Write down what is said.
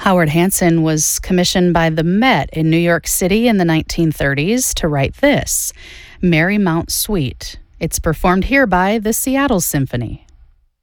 Howard Hanson was commissioned by the Met in New York City in the 1930s to write this, Marymount Suite. It's performed here by the Seattle Symphony.